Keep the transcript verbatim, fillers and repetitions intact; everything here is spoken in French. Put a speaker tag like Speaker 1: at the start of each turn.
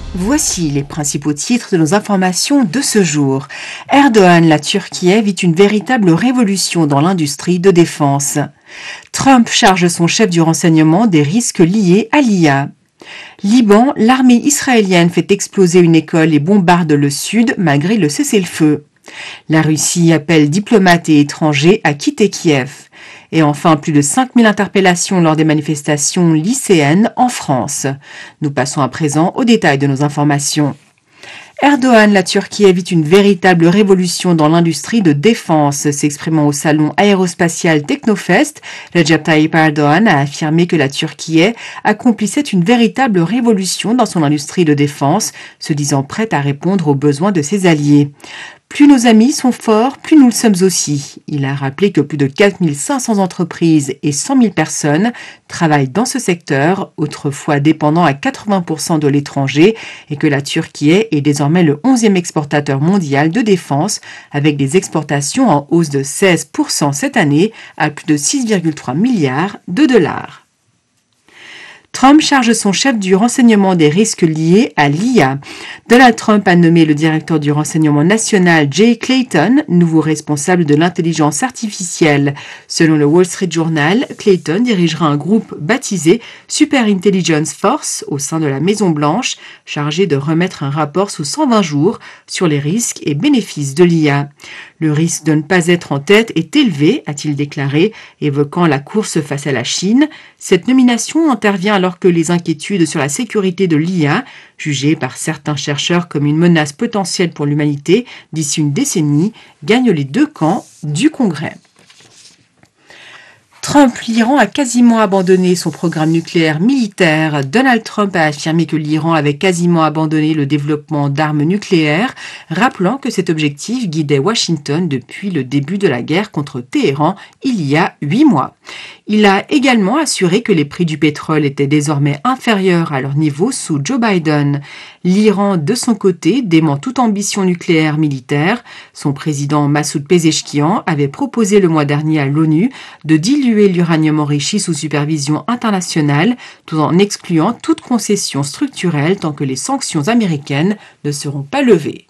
Speaker 1: Voici les principaux titres de nos informations de ce jour. Erdogan, la Turquie vit une véritable révolution dans l'industrie de défense. Trump charge son chef du renseignement des risques liés à l'I A. Liban, l'armée israélienne fait exploser une école et bombarde le sud malgré le cessez-le-feu. La Russie appelle diplomates et étrangers à quitter Kiev. Et enfin, plus de cinq mille interpellations lors des manifestations lycéennes en France. Nous passons à présent aux détails de nos informations. Erdogan, la Turquie vit une véritable révolution dans l'industrie de défense. S'exprimant au salon aérospatial Technofest, Recep Tayyip Erdogan a affirmé que la Turquie accomplissait une véritable révolution dans son industrie de défense, se disant prête à répondre aux besoins de ses alliés. Plus nos amis sont forts, plus nous le sommes aussi. Il a rappelé que plus de quatre mille cinq cents entreprises et cent mille personnes travaillent dans ce secteur, autrefois dépendant à quatre-vingts pour cent de l'étranger, et que la Turquie est désormais le onzième exportateur mondial de défense, avec des exportations en hausse de seize pour cent cette année à plus de six virgule trois milliards de dollars. Trump charge son chef du renseignement des risques liés à l'I A. Donald Trump a nommé le directeur du renseignement national Jay Clayton, nouveau responsable de l'intelligence artificielle. Selon le Wall Street Journal, Clayton dirigera un groupe baptisé Super Intelligence Force au sein de la Maison-Blanche, chargé de remettre un rapport sous cent vingt jours sur les risques et bénéfices de l'I A. Le risque de ne pas être en tête est élevé, a-t-il déclaré, évoquant la course face à la Chine. Cette nomination intervient alors que les inquiétudes sur la sécurité de l'I A, jugée par certains chercheurs comme une menace potentielle pour l'humanité d'ici une décennie, gagnent les deux camps du Congrès. Trump, l'Iran a quasiment abandonné son programme nucléaire militaire. Donald Trump a affirmé que l'Iran avait quasiment abandonné le développement d'armes nucléaires, rappelant que cet objectif guidait Washington depuis le début de la guerre contre Téhéran il y a huit mois. Il a également assuré que les prix du pétrole étaient désormais inférieurs à leur niveau sous Joe Biden. L'Iran, de son côté, dément toute ambition nucléaire militaire. Son président Massoud Pezeshkian avait proposé le mois dernier à l'ONU de diluer l'uranium enrichi sous supervision internationale, tout en excluant toute concession structurelle tant que les sanctions américaines ne seront pas levées.